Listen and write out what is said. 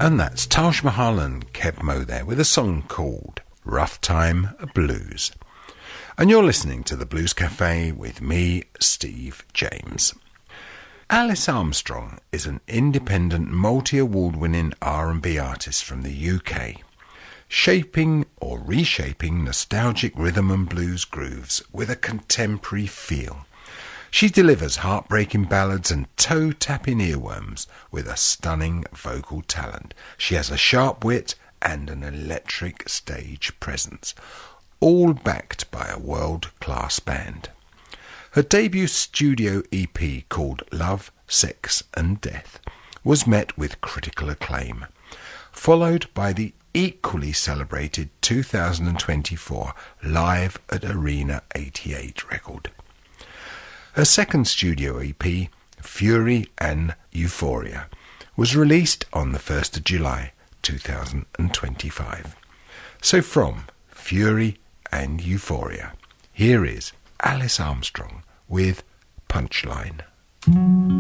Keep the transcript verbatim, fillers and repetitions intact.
And that's Taj Mahal and Kev Mo there with a song called Rough Time Blues. And you're listening to the Blues Cafe with me, Steve James. Alice Armstrong is an independent, multi-award-winning R and B artist from the U K, shaping or reshaping nostalgic rhythm and blues grooves with a contemporary feel. She delivers heartbreaking ballads and toe-tapping earworms with a stunning vocal talent. She has a sharp wit and an electric stage presence, all backed by a world-class band. Her debut studio E P called Love, Sex and Death was met with critical acclaim, followed by the equally celebrated two thousand twenty-four Live at Arena eighty-eight record. Her second studio E P, Fury and Euphoria, was released on the first of July two thousand twenty-five. So from Fury and Euphoria, here is Alice Armstrong with Punchline.